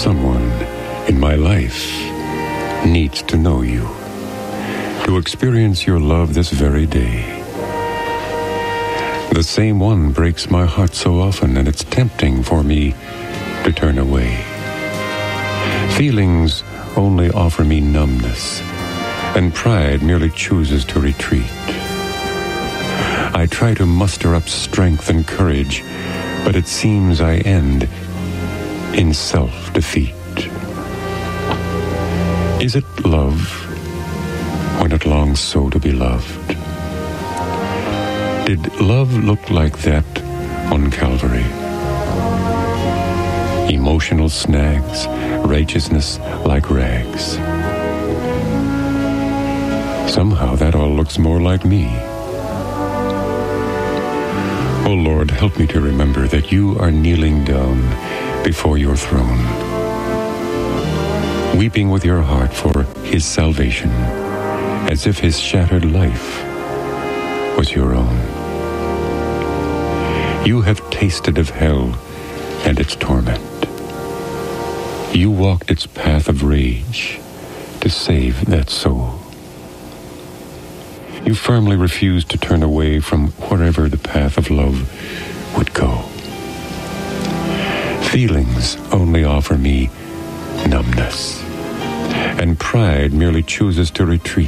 someone in my life needs to know you, to experience your love this very day. The same one breaks my heart so often, and it's tempting for me to turn away. Feelings only offer me numbness, and pride merely chooses to retreat. I try to muster up strength and courage, but it seems I end in self-defeat. Is it love when it longs so to be loved? Did love look like that on Calvary? Emotional snags, righteousness like rags. Somehow that all looks more like me. Oh Lord, help me to remember that you are kneeling down before your throne, weeping with your heart for his salvation, as if his shattered life was your own. You have tasted of hell and its torment. You walked its path of rage to save that soul. You firmly refused to turn away from wherever the path of love would go. Feelings only offer me numbness, and pride merely chooses to retreat.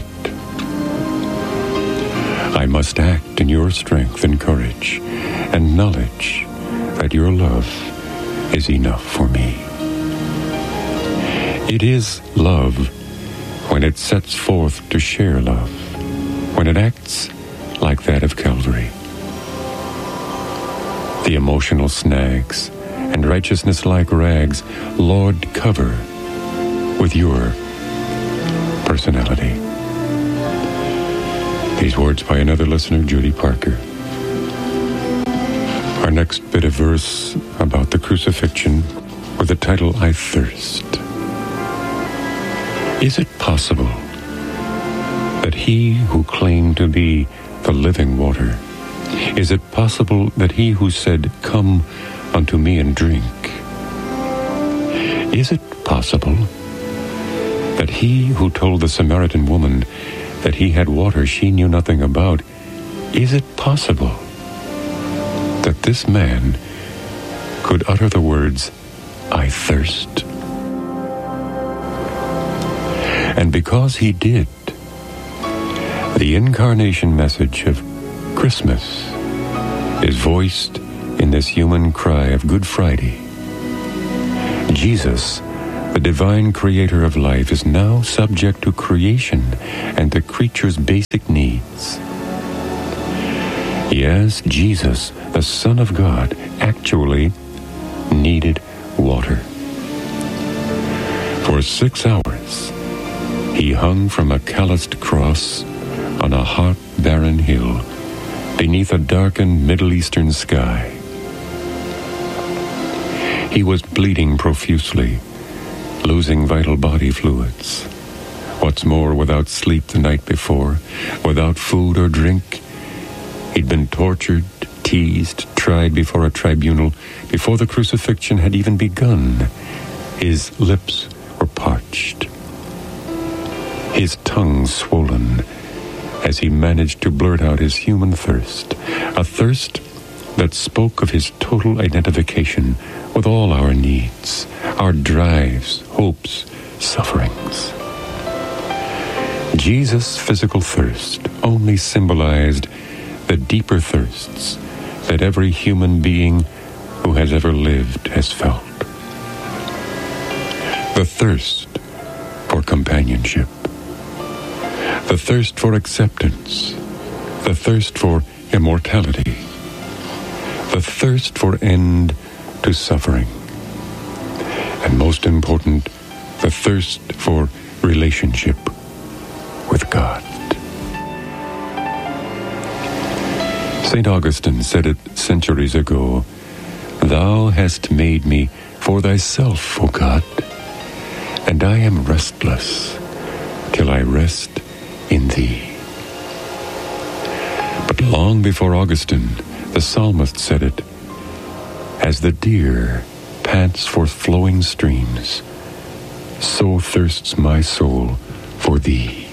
I must act in your strength and courage, and knowledge that your love is enough for me. It is love when it sets forth to share love, when it acts like that of Calvary. The emotional snags and righteousness like rags, Lord, cover with your personality. These words by another listener, Judy Parker. Our next bit of verse about the crucifixion with the title, I Thirst. Is it possible that he who claimed to be the living water, is it possible that he who said, come unto me and drink, is it possible that he who told the Samaritan woman that he had water she knew nothing about, is it possible that this man could utter the words, I thirst? And because he did, the incarnation message of Christmas is voiced in this human cry of Good Friday. Jesus, the divine creator of life, is now subject to creation and the creature's basic needs. Yes, Jesus, the Son of God, actually needed water. For 6 hours, he hung from a calloused cross on a hot, barren hill beneath a darkened Middle Eastern sky. He was bleeding profusely, losing vital body fluids. What's more, without sleep the night before, without food or drink, he'd been tortured, teased, tried before a tribunal. Before the crucifixion had even begun, his lips were parched, his tongue swollen, as he managed to blurt out his human thirst, a thirst that spoke of his total identification with all our needs, our drives, hopes, sufferings. Jesus' physical thirst only symbolized the deeper thirsts that every human being who has ever lived has felt. The thirst for companionship, the thirst for acceptance, the thirst for immortality, the thirst for end to suffering, and most important, the thirst for relationship with God. St. Augustine said it centuries ago, Thou hast made me for thyself, O God, and I am restless till I rest in thee. But long before Augustine, the psalmist said it, As the deer pants forth flowing streams, so thirsts my soul for thee.